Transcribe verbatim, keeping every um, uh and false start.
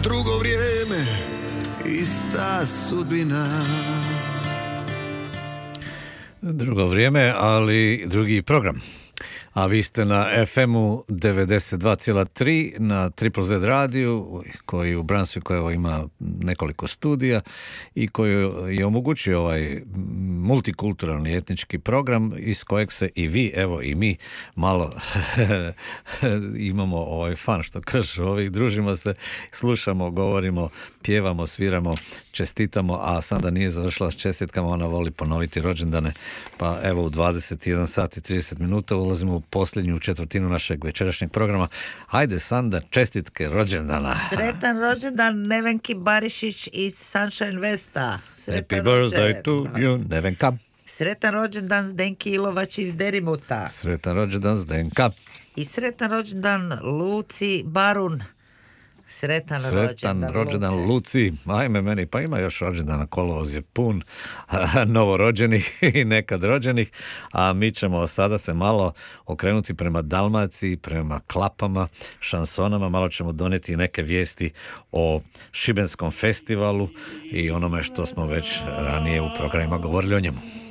drugo vrijeme, ista sudbina. Drugo vrijeme, ali drugi program. A vi ste na F M-u devedeset dva zarez tri na Triple Z radiju, koji u Brunswicku evo ima nekoliko studija i koji je omogućio ovaj multikulturalni etnički program iz kojeg se i vi, evo i mi malo imamo ovaj fan, što kažu, ovih družimo se, slušamo, govorimo, pjevamo, sviramo, čestitamo, a sada nije završila s čestitkama, ona voli ponoviti rođendane, pa evo u dvadeset jedan sat i trideset minuta ulazimo u posljednju četvrtinu našeg večerašnjeg programa. Ajde, Sanda, čestitke rođendana. Sretan rođendan Nevenki Barišić iz Sunshine Westa. Sretan Happy birthday to you, Nevenka. Sretan rođendan Zdenki Ilovač iz Derimuta. Sretan rođendan Zdenka. I sretan rođendan Luci Barun. Sretan, Sretan rođendan, rođendan Luci. Luci. Ajme, meni pa ima još rođendana, kolovoz je pun novorođenih i nekad rođenih, a mi ćemo sada se malo okrenuti prema Dalmaciji, prema klapama, šansonama, malo ćemo donijeti neke vijesti o Šibenskom festivalu i onome što smo već ranije u programima govorili o njemu.